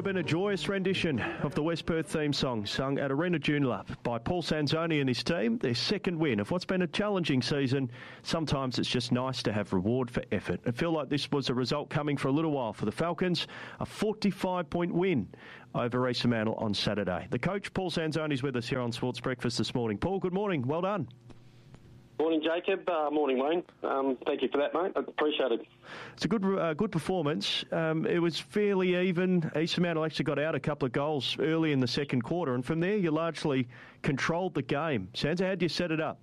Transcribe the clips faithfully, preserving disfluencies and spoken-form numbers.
been a joyous rendition of the West Perth theme song sung at Arena Joondalup by Paul Sanzoni and his team. Their second win of what's been a challenging season. Sometimes it's just nice to have reward for effort. I feel like this was a result coming for a little while for the Falcons. A forty-five point win over East Fremantle on Saturday. The coach, Paul Sanzoni, is with us here on Sports Breakfast this morning. Paul, good morning. Well done. Morning, Jacob. Uh, morning, Wayne. Um, thank you for that, mate. I appreciate it. It's a good uh, good performance. Um, it was fairly even. East Fremantle actually got out a couple of goals early in the second quarter, and from there you largely controlled the game. Sansa, how did you set it up?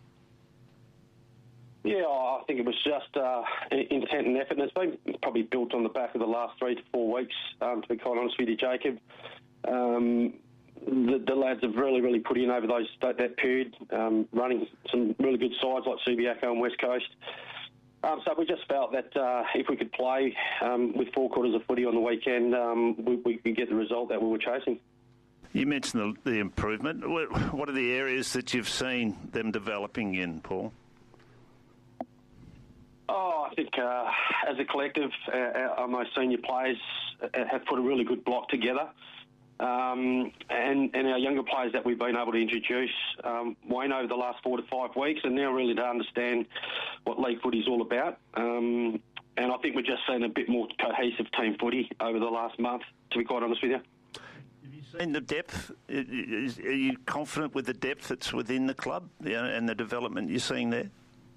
Yeah, I think it was just uh, intent and effort, and it's been probably built on the back of the last three to four weeks, um, to be quite honest with you, Jacob. Um, The, the lads have really, really put in over those that, that period, um, running some really good sides like Subiaco and West Coast. Um, so we just felt that uh, if we could play um, with four quarters of footy on the weekend, um, we, we could get the result that we were chasing. You mentioned the, the improvement. What are the areas that you've seen them developing in, Paul? Oh, I think uh, as a collective, uh, our most senior players have put a really good block together. Um, and, and our younger players that we've been able to introduce, um, Wayne, over the last four to five weeks, and now really to understand what league footy is all about. Um, and I think we're just seeing a bit more cohesive team footy over the last month, to be quite honest with you. Have you seen the depth? Are you confident with the depth that's within the club and the development you're seeing there?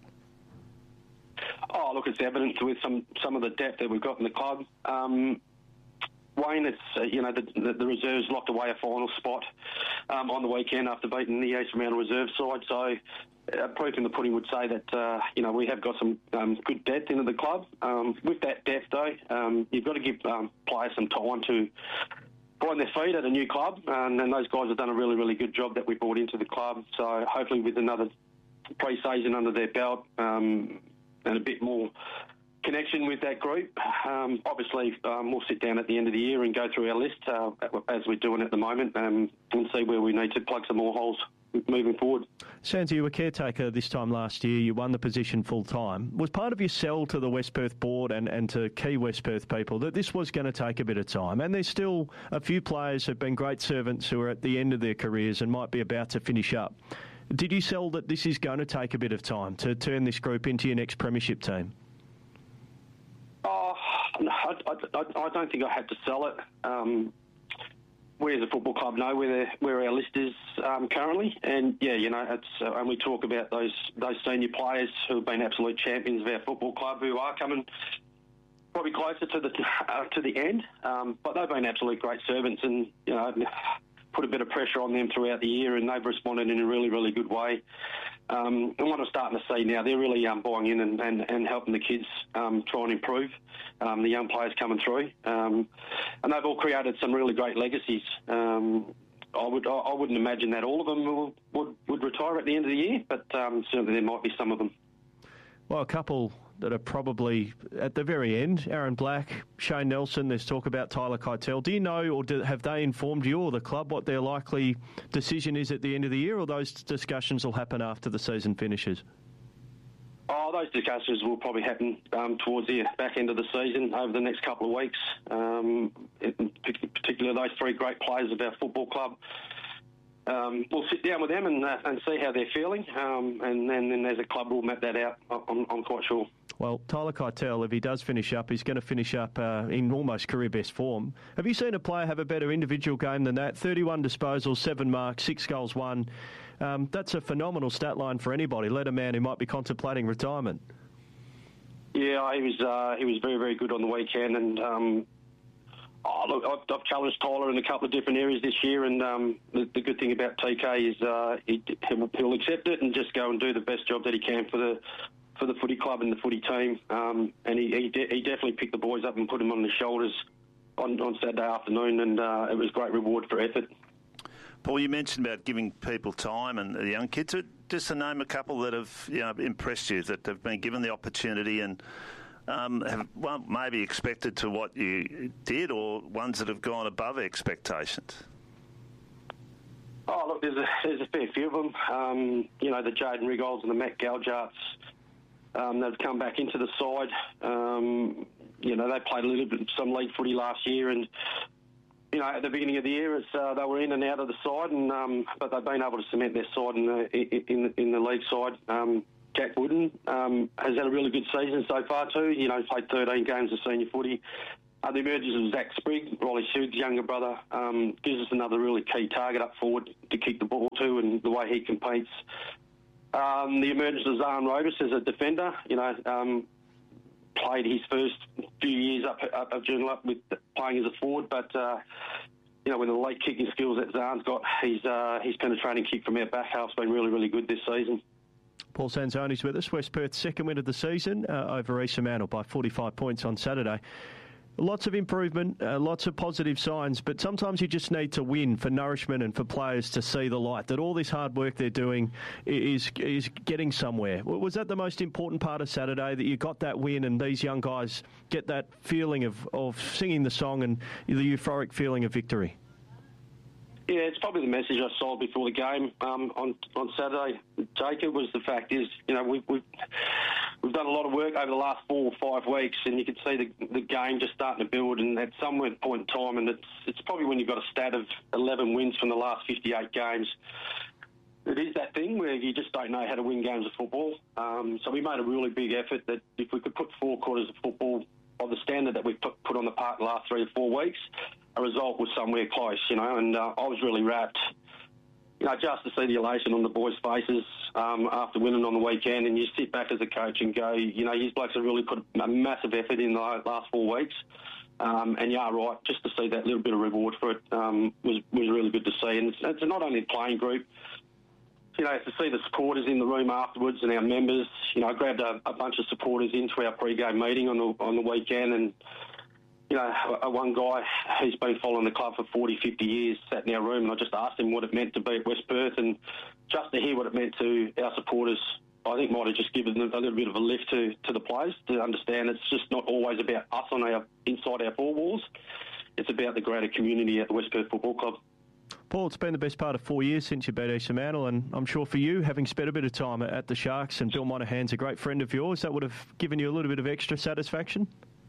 Oh, look, it's evident with some, some of the depth that we've got in the club. Um, Wayne, it's uh, you know the, the, the reserves locked away a final spot um, on the weekend after beating the East Fremantle reserve side. So, uh, proof in the pudding would say that uh, you know we have got some um, good depth into the club. Um, with that depth, though, um, you've got to give um, players some time to find their feet at a new club, and, and those guys have done a really, really good job that we brought into the club. So, hopefully, with another pre-season under their belt um, and a bit more connection with that group. Um, obviously, um, we'll sit down at the end of the year and go through our list, uh, as we're doing at the moment, um, and see where we need to plug some more holes moving forward. Sansa, you were caretaker this time last year. You won the position full-time. Was part of your sell to the West Perth board and, and to key West Perth people that this was going to take a bit of time? And there's still a few players who have been great servants who are at the end of their careers and might be about to finish up. Did you sell that this is going to take a bit of time to turn this group into your next premiership team? Oh, I, I, I don't think I had to sell it. Um, we as a football club know where where our list is um, currently, and yeah, you know, it's uh, and we talk about those those senior players who have been absolute champions of our football club, who are coming probably closer to the uh, to the end, um, but they've been absolute great servants, and you know, put a bit of pressure on them throughout the year, and they've responded in a really, really good way. Um, and what I'm starting to see now, they're really um, buying in and, and, and helping the kids um, try and improve, um, the young players coming through. Um, and they've all created some really great legacies. Um, I, would, I, I wouldn't imagine that all of them will, would, would retire at the end of the year, but um, certainly there might be some of them. Well, a couple that are probably at the very end, Aaron Black, Shane Nelson, there's talk about Tyler Keitel. Do you know, or do, have they informed you or the club what their likely decision is at the end of the year, or those discussions will happen after the season finishes? Oh, those discussions will probably happen um, towards the back end of the season over the next couple of weeks. Um, in particular, those three great players of our football club. Um, we'll sit down with them and uh, and see how they're feeling, um, and then, then as a club we'll map that out, I'm, I'm quite sure. Well, Tyler Keitel, if he does finish up, he's going to finish up uh, in almost career-best form. Have you seen a player have a better individual game than that? thirty-one disposals, seven marks, six goals, one. Um, that's a phenomenal stat line for anybody, let a man who might be contemplating retirement. Yeah, he was uh, he was very, very good on the weekend, and um, oh, look, I've, I've challenged Tyler in a couple of different areas this year, and um, the, the good thing about T K is uh, he, he'll accept it and just go and do the best job that he can for the for the footy club and the footy team. Um, and he he, de- he definitely picked the boys up and put them on his shoulders on, on Saturday afternoon, and uh, it was great reward for effort. Paul, you mentioned about giving people time and the young kids. Just to name a couple that have you know, impressed you, that have been given the opportunity and um, have well, maybe expected to what you did, or ones that have gone above expectations. Oh, look, there's a, there's a fair few of them. Um, you know, the Jaden Rigolds and the Matt Galjarts, um, they've come back into the side. Um, you know, they played a little bit some league footy last year, and you know, at the beginning of the year, it's, uh, they were in and out of the side, and um, but they've been able to cement their side in the in, in the league side. Um, Jack Wooden um, has had a really good season so far too. You know, played thirteen games of senior footy. Uh, the emergence of Zach Sprigg, Riley Sood's younger brother, um, gives us another really key target up forward to kick the ball to, and the way he competes. Um, the emergence of Zahn Robus as a defender, you know, um, played his first few years up up, up Joondalup with playing as a forward, but uh, you know, with the late kicking skills that Zahn's got, his uh, his penetrating kick from our back half's been really, really good this season. Paul Sanzoni's with us. West Perth's second win of the season uh, over East Fremantle by forty-five points on Saturday. Lots of improvement, uh, lots of positive signs, but sometimes you just need to win for nourishment and for players to see the light, that all this hard work they're doing is is getting somewhere. Was that the most important part of Saturday, that you got that win and these young guys get that feeling of, of singing the song and the euphoric feeling of victory? Yeah, it's probably the message I sold before the game um, on on Saturday, Jacob, was the fact is, you know, we've, we've, we've done a lot of work over the last four or five weeks, and you can see the, the game just starting to build, and at some point in time, and it's, it's probably when you've got a stat of eleven wins from the last fifty-eight games, it is that thing where you just don't know how to win games of football. Um, so we made a really big effort that if we could put four quarters of football of the standard that we've put, put on the park the last three or four weeks, a result was somewhere close, you know, and uh, I was really wrapped, you know, just to see the elation on the boys' faces um, after winning on the weekend, and you sit back as a coach and go, you know, these blokes have really put a massive effort in the last four weeks, um, and you are right, just to see that little bit of reward for it um, was, was really good to see. And it's, it's not only the playing group, you know, to see the supporters in the room afterwards and our members. You know, I grabbed a, a bunch of supporters into our pre-game meeting on the on the weekend, and you know, a, a one guy who's been following the club for forty, fifty years sat in our room, and I just asked him what it meant to be at West Perth, and just to hear what it meant to our supporters, I think might have just given a little bit of a lift to, to the players to understand it's just not always about us on our inside our four walls. It's about the greater community at the West Perth Football Club. Paul, it's been the best part of four years since you beat East Fremantle, and I'm sure for you, having spent a bit of time at the Sharks, and Bill Monahan's a great friend of yours, that would have given you a little bit of extra satisfaction?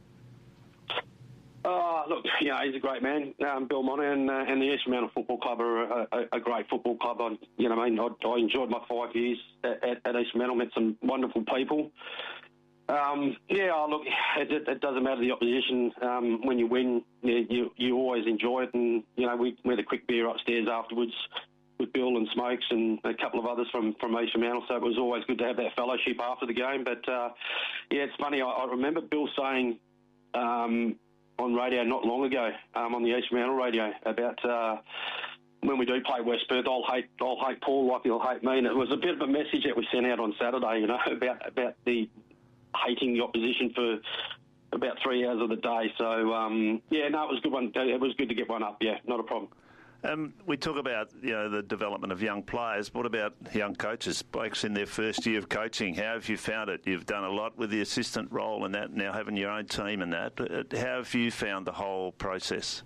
Oh, look, you know, he's a great man. Um, Bill Monahan uh, and the East Fremantle Football Club are a, a, a great football club. I, you know, I mean, I, I enjoyed my five years at, at, at East Fremantle, met some wonderful people. Um, yeah, oh, look, it, it doesn't matter the opposition. Um, when you win, you, you you always enjoy it. And, you know, we, we had a quick beer upstairs afterwards with Bill and Smokes and a couple of others from, from East Fremantle, so it was always good to have that fellowship after the game. But, uh, yeah, it's funny, I, I remember Bill saying um, on radio not long ago, um, on the East Fremantle radio, about... Uh, when we do play West Perth, I'll hate I'll hate Paul like he'll hate me. And it was a bit of a message that we sent out on Saturday, you know, about about the hating the opposition for about three hours of the day. So, um, yeah, no, it was a good one. It was good to get one up, yeah, not a problem. Um, we talk about, you know, the development of young players. What about young coaches, blokes in their first year of coaching? How have you found it? You've done a lot with the assistant role and that, now having your own team and that. How have you found the whole process?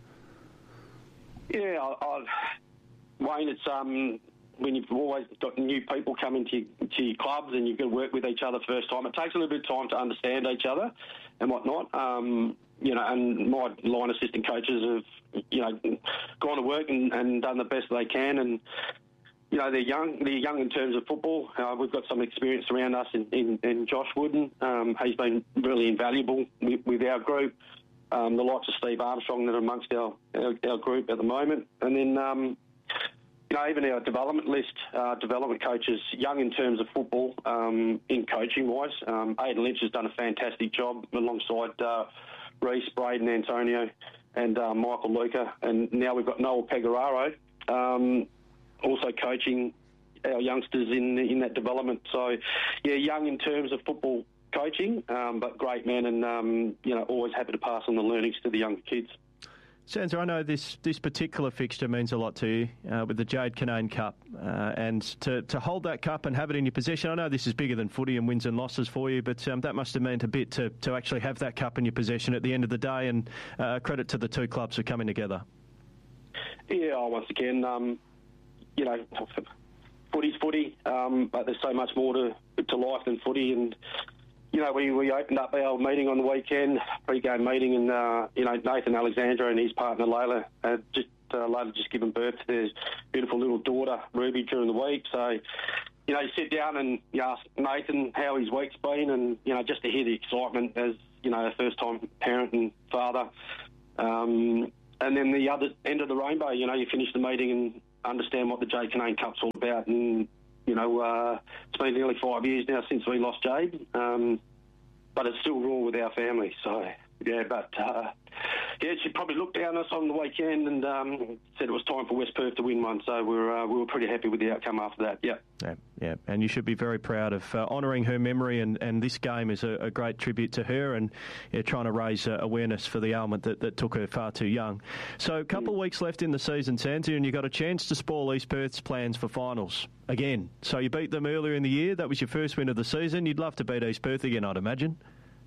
Yeah, I, I, Wayne, it's... um. when you've always got new people coming to, to your clubs and you've got to work with each other first time, it takes a little bit of time to understand each other and whatnot. Um, you know, and my line assistant coaches have, you know, gone to work and, and done the best they can. And, you know, they're young. They're young in terms of football. Uh, we've got some experience around us in, in, in Josh Wooden. Um, he's been really invaluable with, with our group. Um, the likes of Steve Armstrong that are amongst our, our, our group at the moment. And then... Um, You know, even our development list, uh, development coaches, young in terms of football, um, in coaching-wise. Um, Aidan Lynch has done a fantastic job alongside uh, Reece, Braden, Antonio and uh, Michael Luca. And now we've got Noel Pegararo um, also coaching our youngsters in in that development. So, yeah, young in terms of football coaching, um, but great man and, um, you know, always happy to pass on the learnings to the younger kids. Sansa, I know this, this particular fixture means a lot to you uh, with the Jade Canane Cup, uh, and to, to hold that cup and have it in your possession. I know this is bigger than footy and wins and losses for you, but um, that must have meant a bit to, to actually have that cup in your possession at the end of the day, and uh, credit to the two clubs for coming together. Yeah, once again, um, you know, footy's footy, um, but there's so much more to, to life than footy, and you know, we, we opened up our meeting on the weekend, pre-game meeting, and, uh, you know, Nathan Alexandra and his partner Layla had just, uh, Layla just given birth to their beautiful little daughter, Ruby, during the week. So, you know, you sit down and you ask Nathan how his week's been, and, you know, just to hear the excitement as, you know, a first-time parent and father. Um, and then the other end of the rainbow, you know, you finish the meeting and understand what the Jade Canane Cup's all about. And, you know, uh, it's been nearly five years now since we lost Jade, um, but it's still raw with our family. So, yeah, but, uh, yeah, she probably looked down on us on the weekend and um, said it was time for West Perth to win one. So we were, uh, we were pretty happy with the outcome after that, yeah. Yeah, yeah. And you should be very proud of uh, honouring her memory, and, and this game is a, a great tribute to her, and yeah, trying to raise uh, awareness for the ailment that, that took her far too young. So a couple of weeks left in the season, Santi, and you got a chance to spoil East Perth's plans for finals again. So you beat them earlier in the year. That was your first win of the season. You'd love to beat East Perth again, I'd imagine.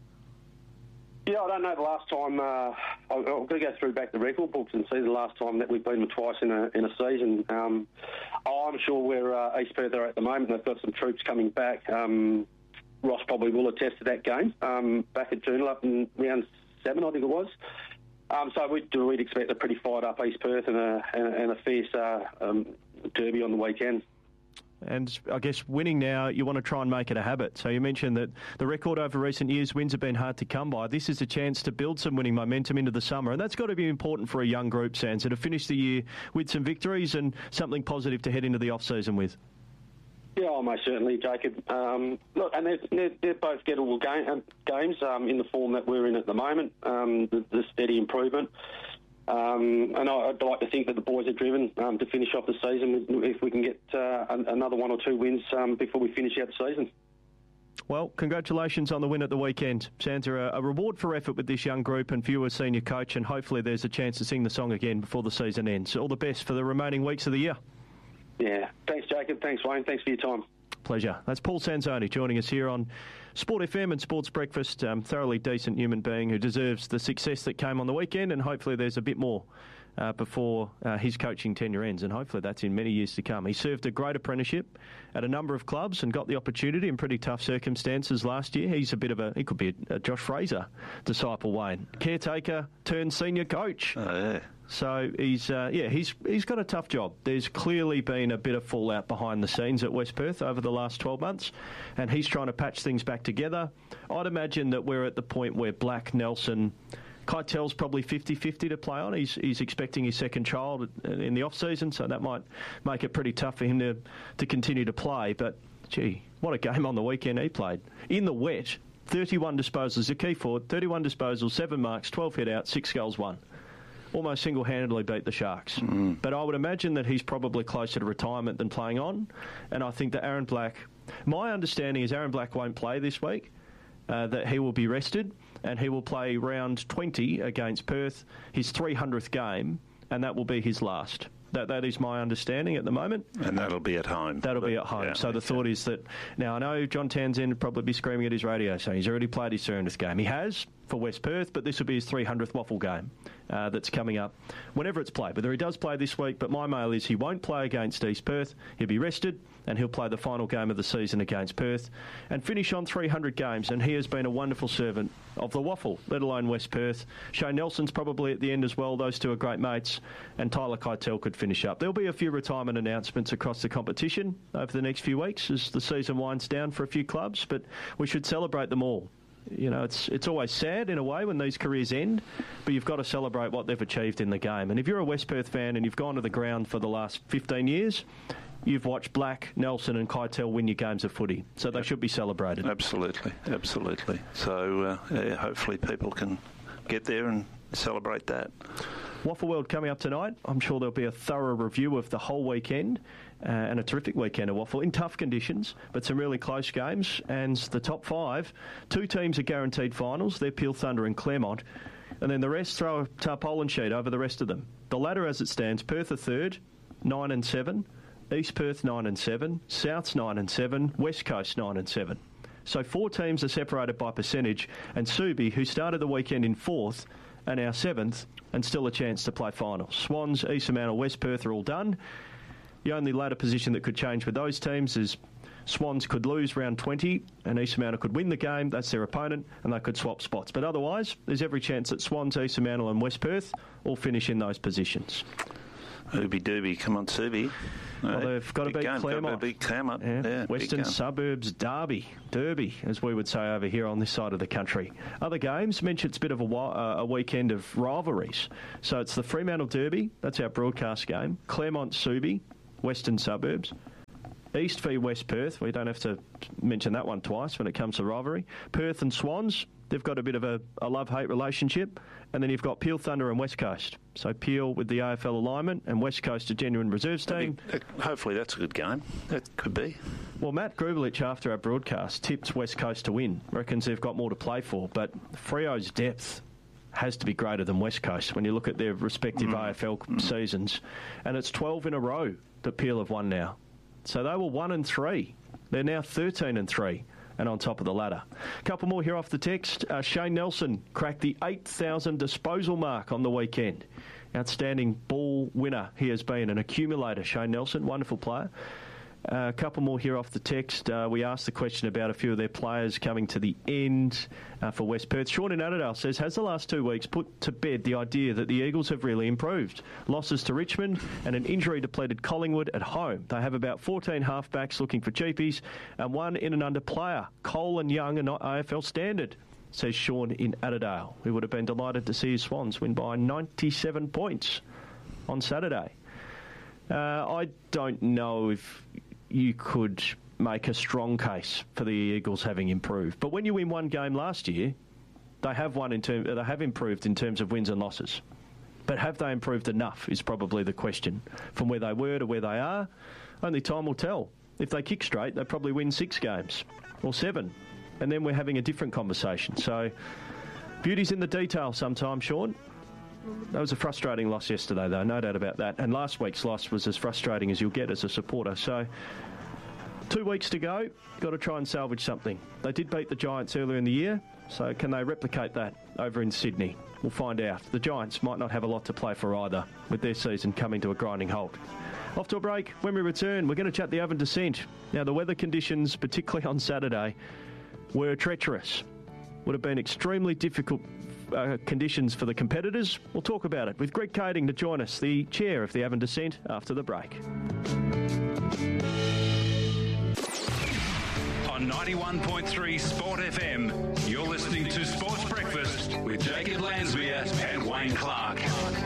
Yeah, I don't know the last time. Uh, I've got to go through back the record books and see the last time that we've beaten them twice in a in a season. Um, I'm sure where uh, East Perth are at the moment, they've got some troops coming back. Um, Ross probably will attest to that game um, back at Joondalup in round seven, I think it was. Um, so we'd, we'd expect a pretty fired up East Perth and a, and a, and a fierce uh, um, derby on the weekend. And I guess winning now, you want to try and make it a habit. So you mentioned that the record over recent years, wins have been hard to come by. This is a chance to build some winning momentum into the summer, and that's got to be important for a young group, Sansa, to finish the year with some victories and something positive to head into the off-season with. Yeah, almost certainly, Jacob. Um, look, and they're, they're, they're both gettable game, games um, in the form that we're in at the moment, um, the, the steady improvement. Um, and I'd like to think that the boys are driven um, to finish off the season if we can get uh, another one or two wins um, before we finish out the season. Well, congratulations on the win at the weekend. Santa, a reward for effort with this young group and for you as senior coach, and hopefully there's a chance to sing the song again before the season ends. All the best for the remaining weeks of the year. Yeah. Thanks, Jacob. Thanks, Wayne. Thanks for your time. Pleasure. That's Paul Sanzoni joining us here on Sport F M and Sports Breakfast. Um, thoroughly decent human being who deserves the success that came on the weekend, and hopefully there's a bit more uh, before uh, his coaching tenure ends, and hopefully that's in many years to come. He served a great apprenticeship at a number of clubs and got the opportunity in pretty tough circumstances last year. He's a bit of a, he could be a, a Josh Fraser disciple, Wayne. Caretaker turned senior coach. Oh, yeah. So he's uh, yeah he's he's got a tough job. There's clearly been a bit of fallout behind the scenes at West Perth over the last twelve months, and he's trying to patch things back together. I'd imagine that we're at the point where Black, Nelson, Keitel's probably fifty-fifty to play on. He's he's expecting his second child in the off season, so that might make it pretty tough for him to to continue to play. But gee, what a game on the weekend he played in the wet. thirty-one disposals, a key forward, thirty-one disposals, seven marks, twelve hit out, six goals, one. Almost single-handedly beat the Sharks. Mm. But I would imagine that he's probably closer to retirement than playing on. And I think that Aaron Black, my understanding is Aaron Black won't play this week, uh, that he will be rested, and he will play round twenty against Perth, his three hundredth game, and that will be his last. That That is my understanding at the moment. And that'll be at home. That'll but, be at home. Yeah, so the thought is that, now I know John Townsend would probably be screaming at his radio saying he's already played his three hundredth game. He has for West Perth, but this will be his three hundredth waffle game uh, that's coming up whenever it's played. Whether he does play this week, but my mail is he won't play against East Perth. He'll be rested, and he'll play the final game of the season against Perth and finish on three hundred games. And he has been a wonderful servant of the waffle, let alone West Perth. Shane Nelson's probably at the end as well. Those two are great mates, and Tyler Keitel could finish up. There'll be a few retirement announcements across the competition over the next few weeks as the season winds down for a few clubs, but we should celebrate them all. You know, it's it's always sad in a way when these careers end, but you've got to celebrate what they've achieved in the game. And if you're a West Perth fan and you've gone to the ground for the last fifteen years, you've watched Black, Nelson and Keitel win your games of footy. So they yep. should be celebrated. Absolutely, absolutely. So uh, yeah, hopefully people can get there and celebrate that. Waffle World coming up tonight. I'm sure there'll be a thorough review of the whole weekend uh, and a terrific weekend of waffle in tough conditions, but some really close games. And the top five, two teams are guaranteed finals. They're Peel Thunder and Claremont. And then the rest throw a tarpaulin sheet over the rest of them. The ladder as it stands, Perth are third, nine and seven. East Perth nine and seven. South's nine and seven. West Coast nine and seven. So four teams are separated by percentage. And Subi, who started the weekend in fourth, are now seventh, and still a chance to play finals. Swans, East Fremantle, West Perth are all done. The only ladder position that could change with those teams is Swans could lose round twenty and East Fremantle could win the game. That's their opponent, and they could swap spots. But otherwise, there's every chance that Swans, East Fremantle and West Perth all finish in those positions. Ooby dooby, come on, Subi. Well, they've got to beat Claremont. Got to beat Claremont. Yeah. Yeah, Western Suburbs Derby, Derby, as we would say over here on this side of the country. Other games, mentioned it's a bit of a, uh, a weekend of rivalries. So it's the Fremantle Derby, that's our broadcast game. Claremont Subi, Western Suburbs. East v West Perth, we don't have to mention that one twice when it comes to rivalry. Perth and Swans, they've got a bit of a, a love-hate relationship. And then you've got Peel Thunder and West Coast. So Peel with the A F L alignment and West Coast a genuine reserves team. Be, hopefully that's a good game. That could be. Well, Matt Grubelich, after our broadcast, tipped West Coast to win. Reckons they've got more to play for. But Freo's depth has to be greater than West Coast when you look at their respective mm. A F L mm. seasons. And it's twelve in a row that Peel have won now. So they were one and three. They're now thirteen and three and on top of the ladder. A couple more here off the text. Uh, Shane Nelson cracked the eight thousand disposal mark on the weekend. Outstanding ball winner he has been, an accumulator. Shane Nelson, wonderful player. Uh, a couple more here off the text. Uh, we asked the question about a few of their players coming to the end uh, for West Perth. Sean in Adelaide says, has the last two weeks put to bed the idea that the Eagles have really improved? Losses to Richmond and an injury-depleted Collingwood at home. They have about fourteen halfbacks looking for cheapies and one in and under player. Cole and Young are not A F L standard, says Sean in Adelaide. We would have been delighted to see his Swans win by ninety-seven points on Saturday. Uh, I don't know if you could make a strong case for the Eagles having improved. But when you win one game last year, they have won in term, they have improved in terms of wins and losses. But have they improved enough is probably the question. From where they were to where they are, only time will tell. If they kick straight, they probably win six games or seven. And then we're having a different conversation. So beauty's in the detail sometimes, Sean. That was a frustrating loss yesterday, though, no doubt about that. And last week's loss was as frustrating as you'll get as a supporter. So, two weeks to go. Got to try and salvage something. They did beat the Giants earlier in the year, so can they replicate that over in Sydney? We'll find out. The Giants might not have a lot to play for either, with their season coming to a grinding halt. Off to a break. When we return, we're going to chat the Avon Descent. Now, the weather conditions, particularly on Saturday, were treacherous. Would have been extremely difficult Uh, conditions for the competitors. We'll talk about it with Greg Kading to join us, the chair of the Avon Descent, after the break. On ninety-one point three Sport F M, you're listening to Sports Breakfast with Jacob Lansmere and Wayne Clark.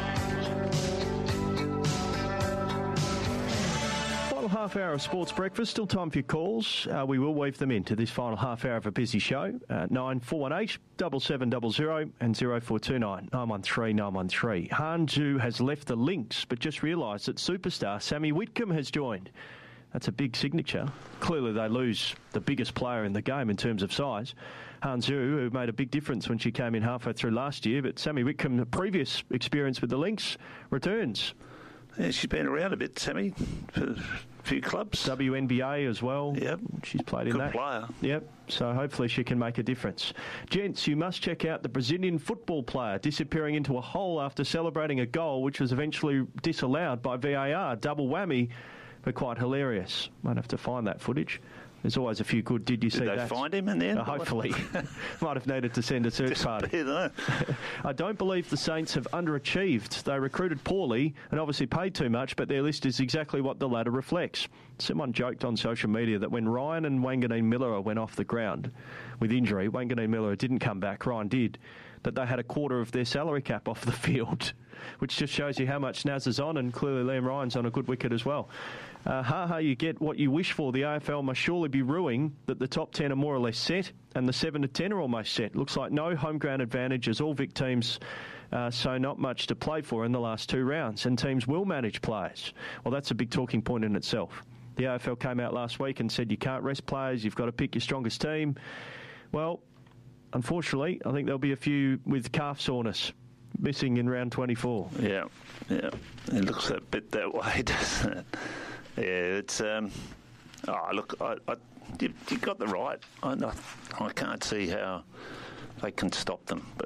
Final half hour of Sports Breakfast. Still time for your calls. Uh, we will weave them into this final half hour of a busy show. Uh, nine four one eight, seven seven zero zero and zero four two nine, nine one three, nine one three. Han Zhu has left the Lynx, but just realised that superstar Sammy Whitcomb has joined. That's a big signature. Clearly they lose the biggest player in the game in terms of size. Han Zhu, who made a big difference when she came in halfway through last year, but Sammy Whitcomb, the previous experience with the Lynx, returns. Yeah, she's been around a bit, Sammy, for a few clubs. W N B A as well. Yep. She's played in Good that. Good player. Yep. So hopefully she can make a difference. Gents, you must check out the Brazilian football player disappearing into a hole after celebrating a goal which was eventually disallowed by V A R. Double whammy, but quite hilarious. Might have to find that footage. There's always a few good. Did you Did see they that? find him in the end? Uh, hopefully. Might have needed to send a search party. I don't believe the Saints have underachieved. They recruited poorly and obviously paid too much, but their list is exactly what the latter reflects. Someone joked on social media that when Ryan and Wanganeen Miller went off the ground with injury, Wanganeen Miller didn't come back, Ryan did, that they had a quarter of their salary cap off the field, which just shows you how much Naz is on, and clearly Liam Ryan's on a good wicket as well. Uh, ha ha, you get what you wish for. The A F L must surely be rueing that the top ten are more or less set and the seven to ten are almost set. Looks like no home ground advantage as all Vic teams, uh, so not much to play for in the last two rounds, and teams will manage players. Well, that's a big talking point in itself. The A F L came out last week and said you can't rest players, you've got to pick your strongest team. Well, unfortunately, I think there'll be a few with calf soreness missing in round twenty-four. Yeah, yeah. It looks a bit that way, doesn't it? Yeah, it's... Um, oh, look, I, I, you, you got the right. I, I, I can't see how they can stop them, but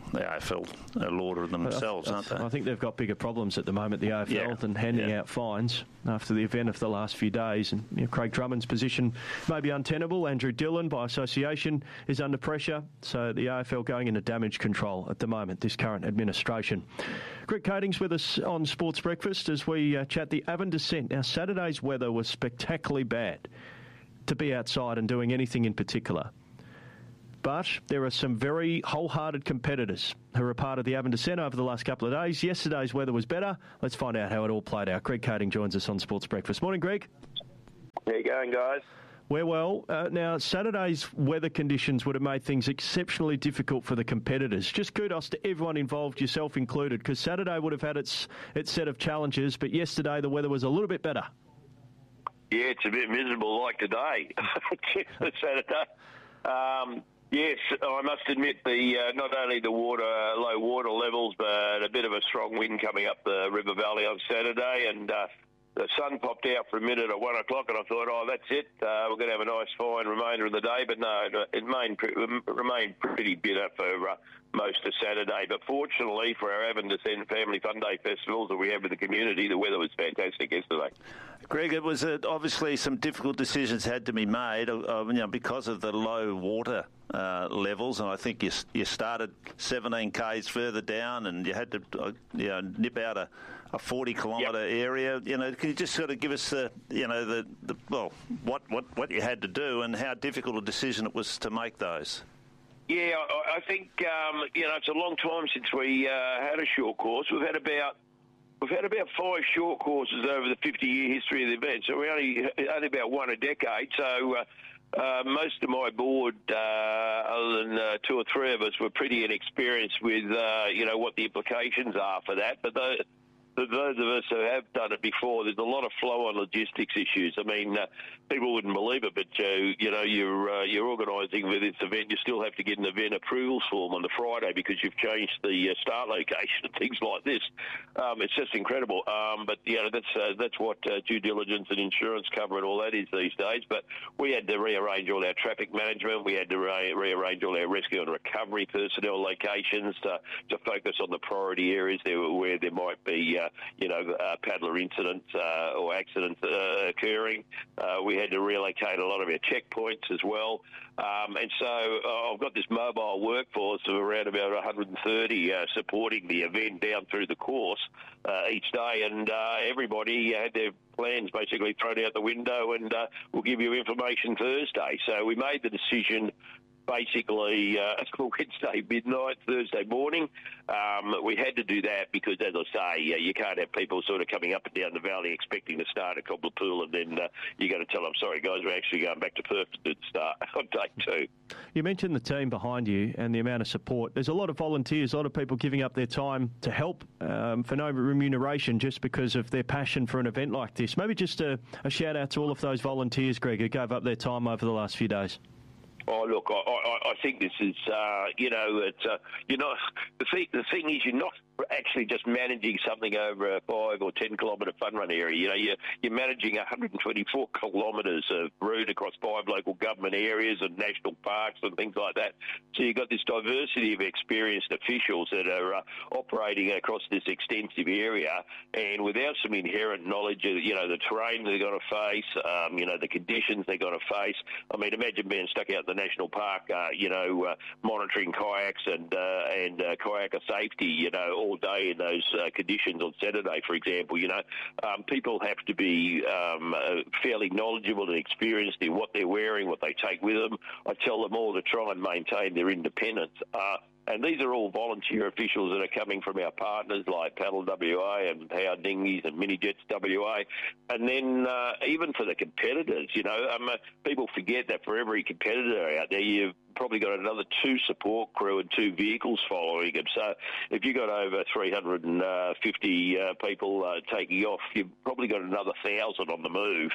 the A F L are lauding themselves, I, I, aren't they? I think they've got bigger problems at the moment, the A F L, Yeah. than handing Yeah. out fines after the event of the last few days. And you know, Craig Drummond's position may be untenable. Andrew Dillon, by association, is under pressure. So the A F L going into damage control at the moment, this current administration. Greg Coating's with us on Sports Breakfast as we uh, chat the Avon Descent. Now, Saturday's weather was spectacularly bad to be outside and doing anything in particular. But there are some very wholehearted competitors who are a part of the Avon Descent over the last couple of days. Yesterday's weather was better. Let's find out how it all played out. Greg Coating joins us on Sports Breakfast. Morning, Greg. How you going, guys? We're well. Uh, now, Saturday's weather conditions would have made things exceptionally difficult for the competitors. Just kudos to everyone involved, yourself included, because Saturday would have had its its set of challenges, but yesterday the weather was a little bit better. Yeah, it's a bit miserable like today. It's Saturday. Um, yes, I must admit the uh, not only the water, low water levels, but a bit of a strong wind coming up the River Valley on Saturday, and uh, the sun popped out for a minute at one o'clock, and I thought, oh, that's it. Uh, we're going to have a nice, fine remainder of the day. But no, it remained, remained pretty bitter for uh, most of Saturday. But fortunately for our Avon Descent Family Fun Day festivals that we have with the community, the weather was fantastic yesterday. Greg, it was uh, obviously some difficult decisions had to be made uh, you know, because of the low water uh, levels, and I think you you started seventeen kays further down, and you had to uh, you know, nip out a, a forty kilometre yep. area. You know, can you just sort of give us the you know the, the well what, what what you had to do and how difficult a decision it was to make those? Yeah, I, I think um, you know it's a long time since we uh, had a short course. We've had about We've had about five short courses over the fifty-year history of the event, so we only only about one a decade. So uh, uh, most of my board, uh, other than uh, two or three of us, were pretty inexperienced with uh, you know what the implications are for that. But the, for those of us who have done it before, there's a lot of flow-on logistics issues. I mean, uh, people wouldn't believe it, but uh, you know, you're uh, you're organising for this event. You still have to get an event approvals form on the Friday because you've changed the uh, start location and things like this. Um, it's just incredible. Um, but you know, that's uh, that's what uh, due diligence and insurance cover and all that is these days. But we had to rearrange all our traffic management. We had to re- rearrange all our rescue and recovery personnel locations to, to focus on the priority areas there where there might be, uh, you know, uh, paddler incidents uh, or accidents uh, occurring. Uh, we had to relocate a lot of our checkpoints as well. Um, and so uh, I've got this mobile workforce of around about one hundred thirty uh, supporting the event down through the course uh, each day, and uh, everybody had their plans basically thrown out the window, and uh, we'll give you information Thursday. So we made the decision basically uh, Wednesday midnight, Thursday morning. Um, we had to do that because, as I say, uh, you can't have people sort of coming up and down the valley expecting to start at Cobbler Pool, and then uh, you got to tell them, sorry guys, we're actually going back to Perth to start on day two. You mentioned the team behind you and the amount of support. There's a lot of volunteers, a lot of people giving up their time to help um, for no remuneration just because of their passion for an event like this. Maybe just a, a shout out to all of those volunteers, Greg, who gave up their time over the last few days. Oh, look, I, I, I think this is, uh, you know, it's, uh, you're not, the thing, the thing is you're not actually just managing something over a five or ten kilometre fun run area. You know, you're, you're managing one hundred twenty-four kilometres of route across five local government areas and national parks and things like that. So you've got this diversity of experienced officials that are uh, operating across this extensive area, and without some inherent knowledge of, you know, the terrain they're going to face, um, you know, the conditions they're going to face. I mean, imagine being stuck out in the national park, uh, you know, uh, monitoring kayaks and uh, and uh, kayaker safety, you know, all day in those uh, conditions on Saturday, for example. You know, um, people have to be um, uh, fairly knowledgeable and experienced in what they're wearing, what they take with them. I tell them all to try and maintain their independence. Uh, And these are all volunteer officials that are coming from our partners like Paddle W A and Power Dinghies and Mini Jets W A. And then uh, even for the competitors, you know, um, uh, people forget that for every competitor out there, you've probably got another two support crew and two vehicles following them. So if you've got over three hundred fifty uh, people uh, taking off, you've probably got another one thousand on the move.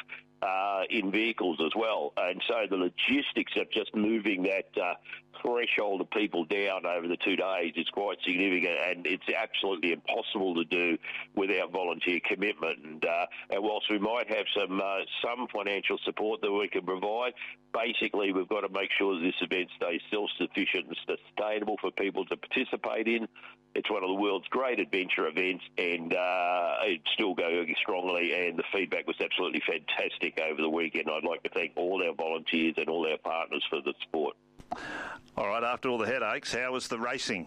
uh, in vehicles as well. And so the logistics of just moving that uh, threshold of people down over the two days is quite significant, and it's absolutely impossible to do without volunteer commitment. And, uh, and whilst we might have some uh, some financial support that we can provide, basically we've got to make sure that this event stays self-sufficient and sustainable for people to participate in. It's one of the world's great adventure events, and uh, it's still going strongly, and the feedback was absolutely fantastic over the weekend. I'd like to thank all our volunteers and all our partners for the support. All right, after all the headaches, how was the racing?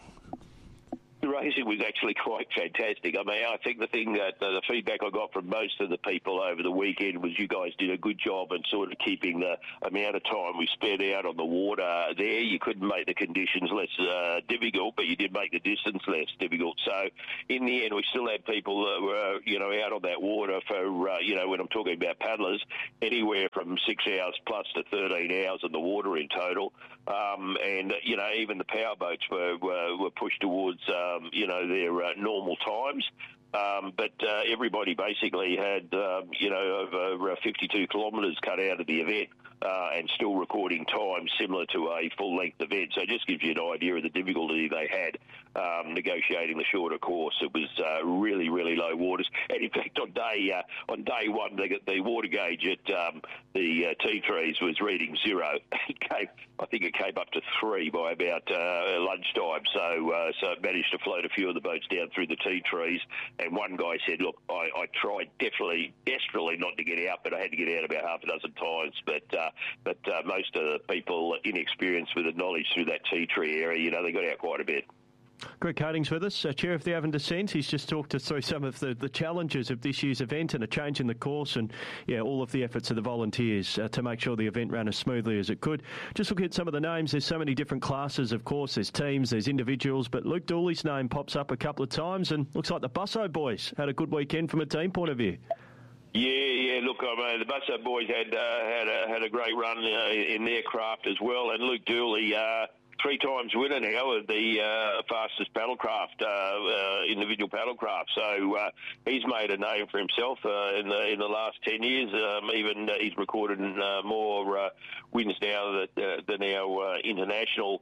The racing was actually quite fantastic. I mean, I think the thing that uh, the feedback I got from most of the people over the weekend was you guys did a good job in sort of keeping the amount of time we spent out on the water there. You couldn't make the conditions less uh, difficult, but you did make the distance less difficult. So in the end, we still had people that were, you know, out on that water for, uh, you know, when I'm talking about paddlers, anywhere from six hours plus to thirteen hours in the water in total. Um, and, you know, even the power boats were, were, were pushed towards, um, you know, their uh, normal times. Um, but uh, everybody basically had, um, you know, over uh, fifty-two kilometres cut out of the event uh, and still recording time similar to a full-length event. So it just gives you an idea of the difficulty they had um, negotiating the shorter course. It was uh, really, really low waters. And, in fact, on day uh, on day one, the, the water gauge at um, the uh, T threes was reading zero. It came, I think it came up to three by about uh, lunchtime. So, uh, so it managed to float a few of the boats down through the T threes. And one guy said, look, I, I tried definitely, desperately not to get out, but I had to get out about half a dozen times. But uh, but uh, most of the people inexperienced with the knowledge through that tea tree area, you know, they got out quite a bit. Greg Harding's with us, uh, Chair of the Avon Descent. He's just talked us through some of the, the challenges of this year's event and a change in the course and, yeah, all of the efforts of the volunteers uh, to make sure the event ran as smoothly as it could. Just looking at some of the names, there's so many different classes, of course. There's teams, there's individuals, but Luke Dooley's name pops up a couple of times and looks like the Busso boys had a good weekend from a team point of view. Yeah, yeah. Look, I mean, the Busso boys had uh, had a had a great run uh, in their craft as well, and Luke Dooley, uh, three times winner now of the uh, fastest paddlecraft, uh, uh, individual paddlecraft. So uh, he's made a name for himself uh, in the in the last ten years. Um, even uh, he's recorded uh, more uh, wins now that, uh, than our uh, international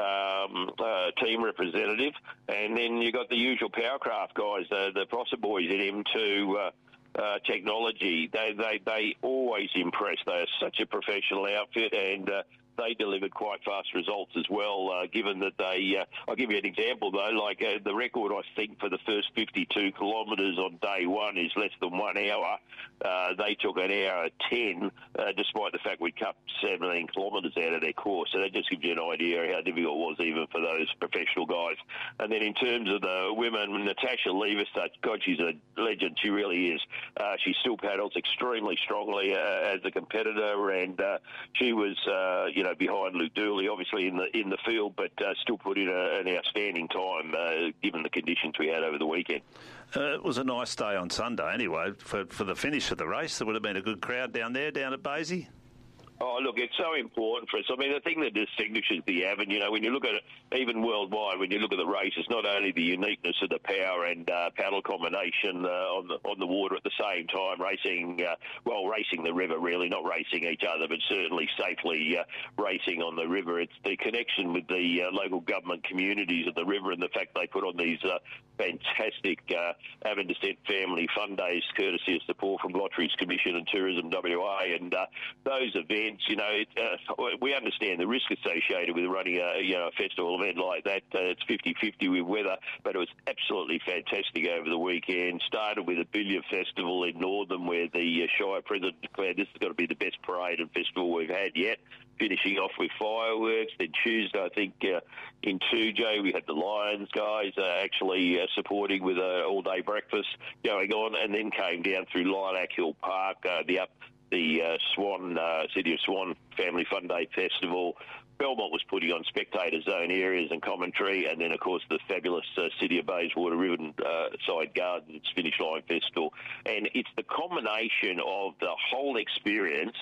Um, uh, team representative. And then you got the usual powercraft guys, the, the Prosser boys in M two uh, uh, technology. They, they they always impress. They are such a professional outfit, and uh, they delivered quite fast results as well, uh, given that they... Uh, I'll give you an example, though. Like uh, the record, I think, for the first fifty-two kilometres on day one is less than one hour. Uh, they took an hour ten, uh, despite the fact we cut seventeen kilometres out of their course. So that just gives you an idea how difficult it was even for those professional guys. And then in terms of the women, Natasha Levis, God, she's a legend. She really is. Uh, she still paddles extremely strongly uh, as a competitor, and uh, she was, uh, you know, behind Luke Dooley, obviously in the in the field, but uh, still put in a, an outstanding time uh, given the conditions we had over the weekend. Uh, it was a nice day on Sunday anyway. For for the finish of the race, there would have been a good crowd down there, down at Basie. Oh, look, it's so important for us. I mean, the thing that distinguishes the Avon, you know, when you look at it, even worldwide, when you look at the races, not only the uniqueness of the power and uh, paddle combination uh, on the on the water at the same time, racing, uh, well, racing the river, really, not racing each other, but certainly safely uh, racing on the river. It's the connection with the uh, local government communities of the river and the fact they put on these uh, fantastic uh, Avon Descent Family Fun Days, courtesy of support from Lotteries Commission and Tourism W A, and uh, those events, you know, it, uh, we understand the risk associated with running a, you know, a festival event like that. Uh, it's fifty-fifty with weather, but it was absolutely fantastic over the weekend. Started with a billiard festival in Northern where the uh, Shire President declared this has got to be the best parade and festival we've had yet. Finishing off with fireworks. Then Tuesday, I think, uh, in Tujay, we had the Lions guys uh, actually uh, supporting with an all-day breakfast going on, and then came down through Lilac Hill Park, uh, the up the uh, Swan, uh, City of Swan Family Fun Day Festival. Belmont was putting on spectator zone areas and commentary, and then, of course, the fabulous uh, City of Bayswater Ribbon uh, Side Gardens Finish Line Festival. And it's the combination of the whole experience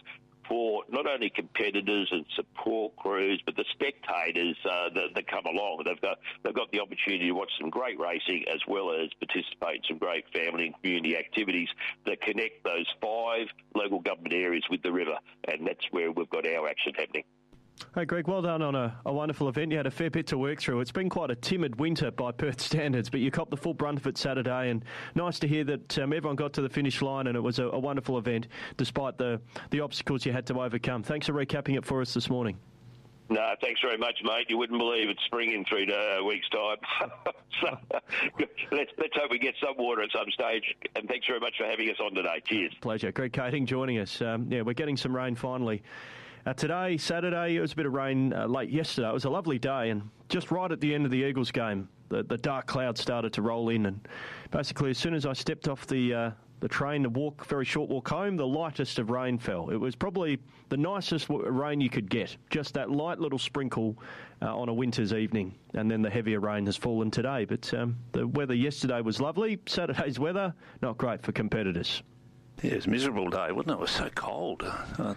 support not only competitors and support crews, but the spectators uh, that, that come along. They've got they've got the opportunity to watch some great racing as well as participate in some great family and community activities that connect those five local government areas with the river, and that's where we've got our action happening. Hey, Greg, well done on a, a wonderful event. You had a fair bit to work through. It's been quite a timid winter by Perth standards, but you copped the full brunt of it Saturday, and nice to hear that um, everyone got to the finish line and it was a, a wonderful event despite the, the obstacles you had to overcome. Thanks for recapping it for us this morning. No, thanks very much, mate. You wouldn't believe it's spring in three uh, weeks' time. so, let's, let's hope we get some water at some stage, and thanks very much for having us on today. Cheers. Pleasure. Greg Kading joining us. Um, yeah, we're getting some rain finally. Uh, today, Saturday, it was a bit of rain uh, late yesterday. It was a lovely day, and just right at the end of the Eagles game, the, the dark clouds started to roll in, and basically as soon as I stepped off the uh, the train to walk, very short walk home, the lightest of rain fell. It was probably the nicest w- rain you could get, just that light little sprinkle uh, on a winter's evening, and then the heavier rain has fallen today. But um, the weather yesterday was lovely. Saturday's weather, not great for competitors. Yeah, it was a miserable day, wasn't it? It was so cold. Uh,